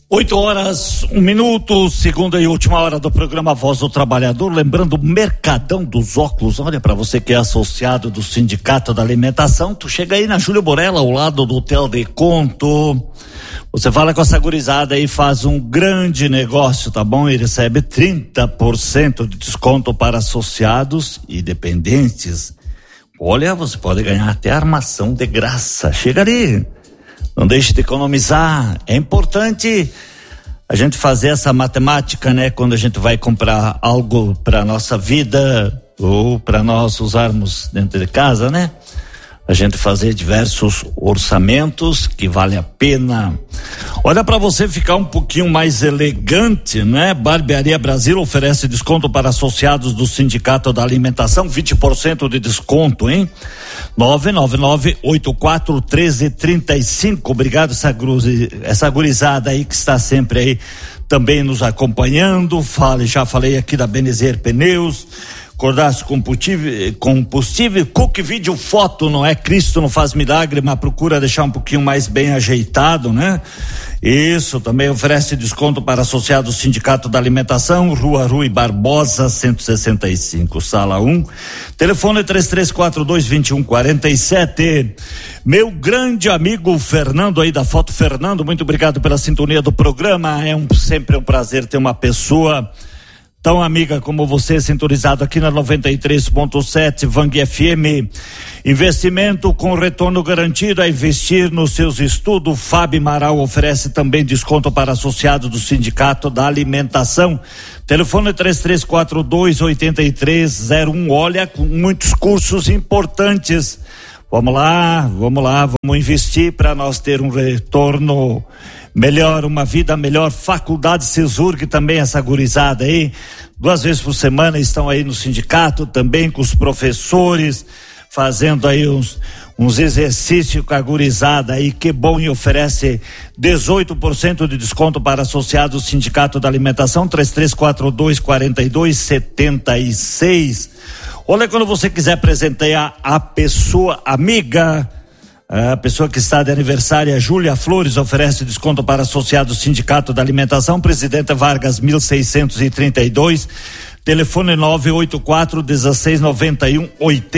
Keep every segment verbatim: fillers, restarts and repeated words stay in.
Oito horas, um minuto, segunda e última hora do programa Voz do Trabalhador. Lembrando, o Mercadão dos Óculos. Olha, para você que é associado do Sindicato da Alimentação, tu chega aí na Júlio Borella, ao lado do Hotel de Conto. Você fala com essa gurizada aí, faz um grande negócio, tá bom? E recebe trinta por cento de desconto para associados e dependentes. Olha, você pode ganhar até armação de graça. Chega ali. Não deixe de economizar. É importante a gente fazer essa matemática, né? Quando a gente vai comprar algo para nossa vida ou para nós usarmos dentro de casa, né? A gente fazer diversos orçamentos que vale a pena. Olha, para você ficar um pouquinho mais elegante, né? Barbearia Brasil oferece desconto para associados do Sindicato da Alimentação, vinte por cento de desconto, hein? nove nove nove, oito quatro um três, três cinco. Obrigado essa, essa gurizada aí que está sempre aí também nos acompanhando. Fale, já falei aqui da Benezer Pneus, Cordasco Combustível, combustível, Cook Vídeo Foto, não é Cristo não faz milagre, mas procura deixar um pouquinho mais bem ajeitado, né? Isso, também oferece desconto para associados do Sindicato da Alimentação, Rua Rui Barbosa, cento e sessenta e cinco, sala um, telefone três três quatro dois, dois um quatro sete. Meu grande amigo Fernando aí da Foto Fernando, muito obrigado pela sintonia do programa, é um, sempre um prazer ter uma pessoa tão amiga como você, sintonizado aqui na noventa e três ponto sete Vang F M. Investimento com retorno garantido, a investir nos seus estudos. Fábio Maral oferece também desconto para associados do Sindicato da Alimentação. Telefone três três quatro dois, oito três zero um. Olha, com muitos cursos importantes. Vamos lá, vamos lá, vamos investir para nós ter um retorno melhor, uma vida melhor. Faculdade Cesurg também, essa gurizada aí, duas vezes por semana estão aí no sindicato também com os professores, fazendo aí uns, uns exercícios com a gurizada aí, que bom, e oferece dezoito por cento de desconto para associados do Sindicato da Alimentação, três três quatro dois, quatro dois sete seis. Olha, quando você quiser presentear a pessoa amiga, a pessoa que está de aniversário, a Júlia Flores, oferece desconto para associados do Sindicato da Alimentação, Presidente Vargas mil seiscentos e trinta e dois, telefone nove oito quatro, um seis nove um, oito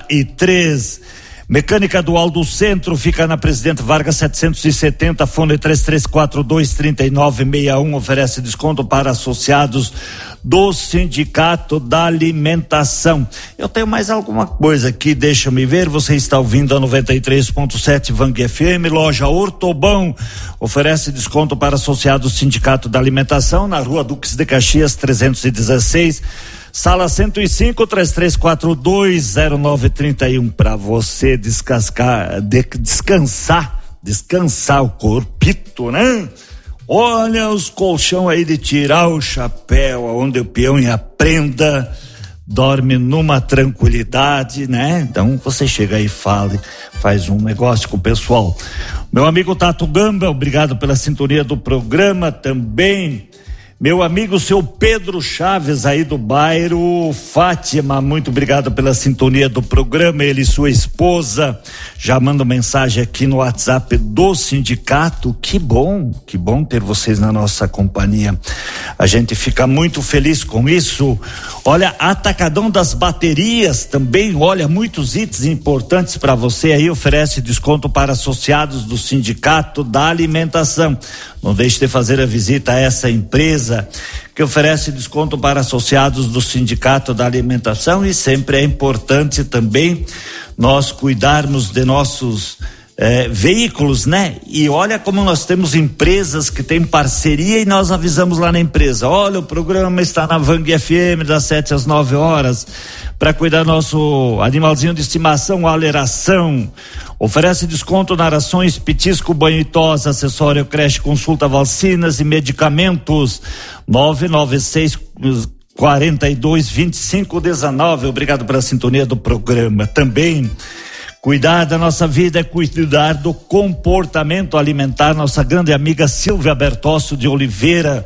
três. Mecânica Dual do Centro fica na Presidente Vargas setecentos e setenta, fone três três quatro dois, três nove seis um, oferece desconto para associados do Sindicato da Alimentação. Eu tenho mais alguma coisa aqui, deixa-me ver. Você está ouvindo a noventa e três ponto sete Vang F M. Loja Ortobão oferece desconto para associados do Sindicato da Alimentação, na Rua Duques de Caxias trezentos e dezesseis, sala cento e cinco, três três quatro dois, zero nove três um, para você descascar, de, descansar, descansar o corpito, né? Olha os colchão aí de tirar o chapéu, onde o peão e a prenda dorme numa tranquilidade, né? Então você chega aí e fala, faz um negócio com o pessoal. Meu amigo Tato Gamba, obrigado pela sintonia do programa também. Meu amigo seu Pedro Chaves aí do bairro Fátima, muito obrigado pela sintonia do programa. Ele e sua esposa já mandam mensagem aqui no WhatsApp do sindicato. Que bom, que bom ter vocês na nossa companhia. A gente fica muito feliz com isso. Olha, Atacadão das Baterias também, olha, muitos itens importantes para você aí, oferece desconto para associados do Sindicato da Alimentação. Não deixe de fazer a visita a essa empresa que oferece desconto para associados do Sindicato da Alimentação, e sempre é importante também nós cuidarmos de nossos eh, veículos, né? E olha como nós temos empresas que têm parceria e nós avisamos lá na empresa, olha, o programa está na Vang F M das sete às nove horas para cuidar do nosso animalzinho de estimação, aleração. Oferece desconto na rações, petisco, banho e tosse, acessório, creche, consulta, vacinas e medicamentos. nove nove seis, quarenta e dois, vinte e cinco, dezenove. Obrigado pela sintonia do programa. Também cuidar da nossa vida é cuidar do comportamento alimentar. Nossa grande amiga Silvia Bertosso de Oliveira.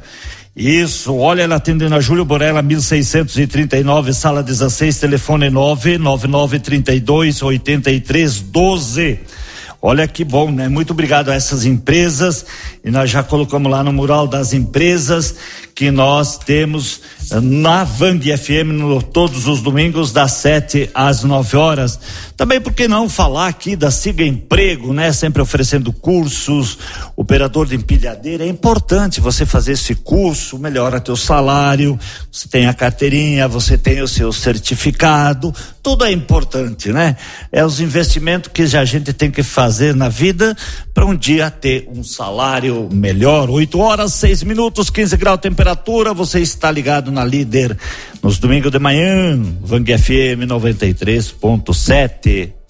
Isso, olha, ela atende na Júlio Borella mil seiscentos e trinta e nove, sala dezesseis, telefone nove nove nove, trinta e dois, oitenta e três, doze. Olha que bom, né? Muito obrigado a essas empresas, e nós já colocamos lá no mural das empresas que nós temos na Vang F M no, todos os domingos das sete às nove horas. Também por que não falar aqui da Siga Emprego, né? Sempre oferecendo cursos, operador de empilhadeira. É importante você fazer esse curso, melhora teu salário, você tem a carteirinha, você tem o seu certificado, tudo é importante, né? É os investimentos que a gente tem que fazer na vida para um dia ter um salário melhor. oito horas, seis minutos, quinze graus de temperatura. Você está ligado na Líder nos domingos de manhã, Vang F M noventa e três ponto sete.